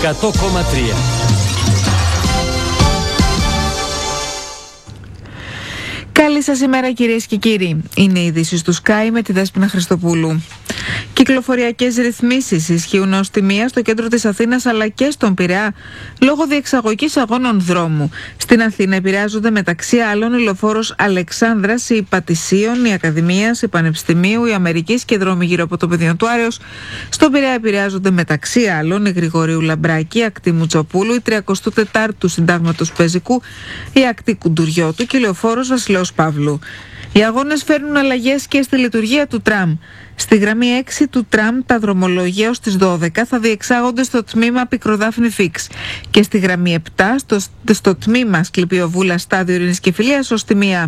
100,3. Καλή σας ημέρα κυρίες και κύριοι. Είναι οι ειδήσεις του Sky με τη Δέσποινα Χριστοπούλου. Κυκλοφοριακές ρυθμίσεις ισχύουν ως τη μία στο κέντρο της Αθήνας αλλά και στον Πειραιά λόγω διεξαγωγής αγώνων δρόμου. Στην Αθήνα επηρεάζονται μεταξύ άλλων η λεωφόρος Αλεξάνδρας, η Πατησίων, η Ακαδημίας, η Πανεπιστημίου, η Αμερικής και δρόμοι γύρω από το πεδίο του Άρεως. Στον Πειραιά επηρεάζονται μεταξύ άλλων η Γρηγορίου Λαμπράκη, η ακτή Μουτσοπούλου, η 34ου Συντάγματος Πεζικού, η ακτή Κουντουριώτου και η λεωφόρος Βασιλέως Παύλου. Οι αγώνες φέρνουν αλλαγές και στη λειτουργία του τραμ. Στη γραμμή 6 του τραμ τα δρομολόγια ως τις 12 θα διεξάγονται στο τμήμα Πικροδάφνη Φίξ και στη γραμμή 7 στο τμήμα Σκληπιοβούλα Στάδιο Ειρήνης και Φιλίας ως τη 1.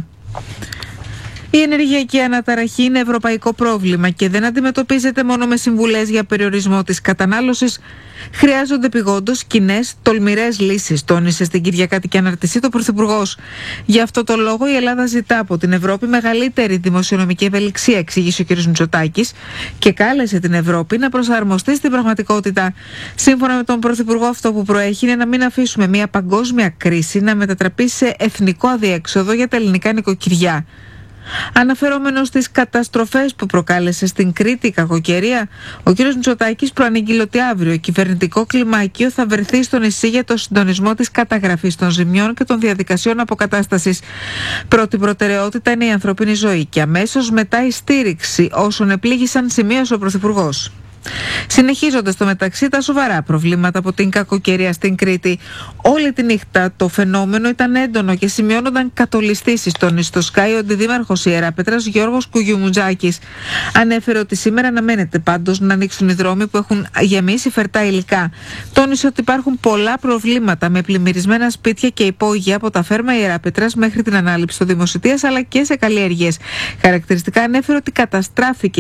Η ενεργειακή αναταραχή είναι ευρωπαϊκό πρόβλημα και δεν αντιμετωπίζεται μόνο με συμβουλές για περιορισμό της κατανάλωσης. Χρειάζονται επειγόντως κοινές, τολμηρές λύσεις, τόνισε στην Κυριακάτικη Αναρτησή το Πρωθυπουργός. Γι' αυτό το λόγο η Ελλάδα ζητά από την Ευρώπη μεγαλύτερη δημοσιονομική ευελιξία, εξήγησε ο κ. Μητσοτάκης, και κάλεσε την Ευρώπη να προσαρμοστεί στην πραγματικότητα. Σύμφωνα με τον Πρωθυπουργό, αυτό που προέχει είναι να μην αφήσουμε μια παγκόσμια κρίση να μετατραπεί σε εθνικό αδιέξοδο για τα ελληνικά νοικοκυριά. Αναφερόμενος στις καταστροφές που προκάλεσε στην Κρήτη η κακοκαιρία, ο κ. Μητσοτάκης προανήγγειλε ότι αύριο κυβερνητικό κλιμάκιο θα βρεθεί στο νησί για το συντονισμό της καταγραφής των ζημιών και των διαδικασιών αποκατάστασης. Πρώτη προτεραιότητα είναι η ανθρώπινη ζωή και αμέσως μετά η στήριξη όσων επλήγησαν, σημείωσε ο Πρωθυπουργός. Συνεχίζονται στο μεταξύ τα σοβαρά προβλήματα από την κακοκαιρία στην Κρήτη. Όλη τη νύχτα το φαινόμενο ήταν έντονο και σημειώνονταν κατολιστήσεις στον στο Sky ο αντιδήμαρχος Ιεράπετρας Γιώργος Κουγιουμουτζάκης. Ανέφερε ότι σήμερα αναμένεται πάντως να ανοίξουν οι δρόμοι που έχουν γεμίσει φερτά υλικά. Τόνισε ότι υπάρχουν πολλά προβλήματα με πλημμυρισμένα σπίτια και υπόγεια από τα φέρμα Ιεράπετρας μέχρι την ανάληψη του δημοσιτείας αλλά και σε καλλιέργειες. Χαρακτηριστικά ανέφερε ότι καταστράφηκε